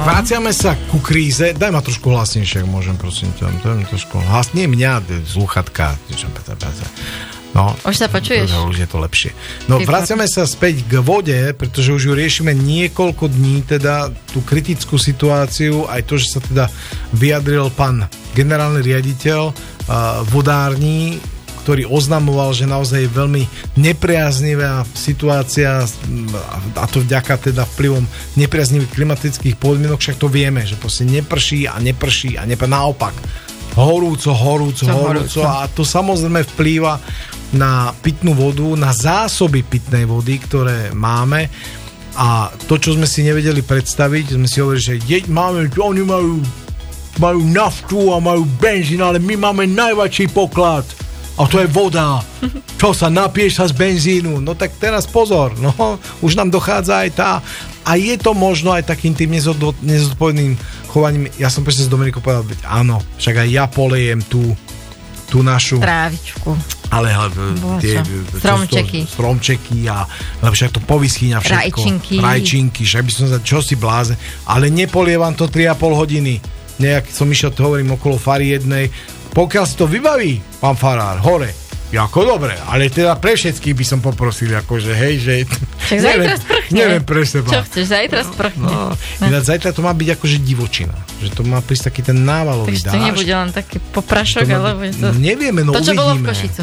vraciame sa ku kríze. Daj ma trošku hlasnejšie, ak môžem, prosím ťa. Nie mňa, slúchatka. No, už sa počuješ? Už je to lepšie. No, vraciame sa späť k vode, pretože už ju riešime niekoľko dní, teda tú kritickú situáciu, aj to, že sa teda vyjadril pán generálny riaditeľ vodární, ktorý oznamoval, že naozaj je veľmi nepriaznivá situácia a to vďaka teda vplyvom nepriaznivých klimatických podmienok, však to vieme, že proste neprší a naopak. Horúco a to samozrejme vplýva na pitnú vodu, na zásoby pitnej vody, ktoré máme a to, čo sme si nevedeli predstaviť, sme si hovorili, že oni majú naftu a majú benzín, ale my máme najväčší poklad a to je voda. Čo sa, napiješ sa z benzínu? No tak teraz pozor, no, už nám dochádza aj tá a je to možno aj takým tým nezodpovedným chovaním. Ja som presne s Dominikou povedal, áno, však aj ja polejem tú našu trávičku. Ale tie stromčeky a však to povyschýňa všetko. Rajčinky, však by som sa, čo si bláze, ale nepolievam to 3,5 hodiny. Nejak som išiel, to hovorím, okolo fary jednej. Pokiaľ si to vybaví, pán farár, hore, ako dobre, ale teda pre všetkých by som poprosil, akože hej, že... Však zajtra sprchne. Neviem pre seba. Čo chceš, zajtra sprchne. No. Zajtra to má byť akože divočina. Že to má prísť taký ten návalový dážď. Takže to nebude len taký poprašok, alebo to... Nevieme, no to, čo uvidíme. bolo v Košicoch.